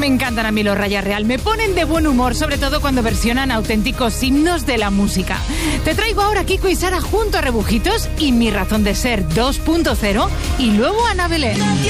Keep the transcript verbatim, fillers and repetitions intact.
me encantan a mí los Raya Real. Me ponen de buen humor, sobre todo cuando versionan auténticos himnos de la música. Te traigo ahora Kiko y Sara junto a Rebujitos y Mi Razón de Ser dos punto cero y luego Ana Belén.